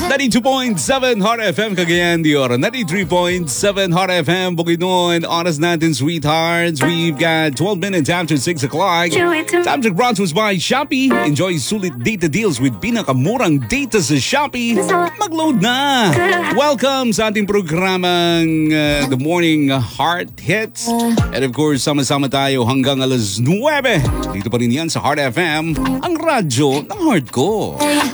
92.7 Hot FM Cagayan de Oro. 93.7 Hot FM Bukidnon. Oras natin, sweethearts. We've got 12 minutes after 6 o'clock. Time to brought to us by Shopee. Enjoy sulit data deals with pinakamurang data sa Shopee. Mag-load na! Welcome sa ating programang The Morning Heart Hits. And of course, sama-sama tayo hanggang alas 9. Dito pa rin yan sa Hot FM, ang radyo ng heart ko.